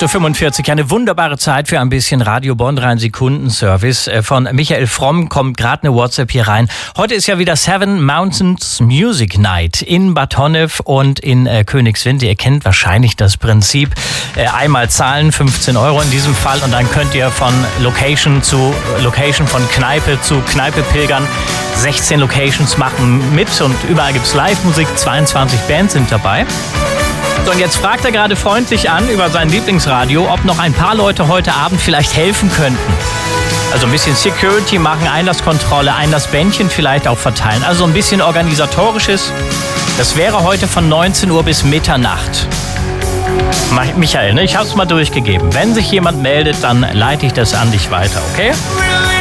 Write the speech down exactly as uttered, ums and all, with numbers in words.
acht Uhr fünfundvierzig, eine wunderbare Zeit für ein bisschen Radio Bonn Rhein-Sekundenservice. Von Michael Fromm kommt gerade eine WhatsApp hier rein. Heute ist ja wieder Seven Mountains Music Night in Bad Honnef und in äh, Königswinter. Ihr kennt wahrscheinlich das Prinzip. Äh, einmal zahlen, fünfzehn Euro in diesem Fall, und dann könnt ihr von Location zu Location, von Kneipe zu Kneipe pilgern. sechzehn Locations machen mit und überall gibt's Live-Musik. zweiundzwanzig Bands sind dabei. So, und jetzt fragt er gerade freundlich an über sein Lieblingsradio, ob noch ein paar Leute heute Abend vielleicht helfen könnten. Also ein bisschen Security machen, Einlasskontrolle, Einlassbändchen vielleicht auch verteilen. Also ein bisschen Organisatorisches. Das wäre heute von neunzehn Uhr bis Mitternacht. Michael, ne, ich habe es mal durchgegeben. Wenn sich jemand meldet, dann leite ich das an dich weiter, okay?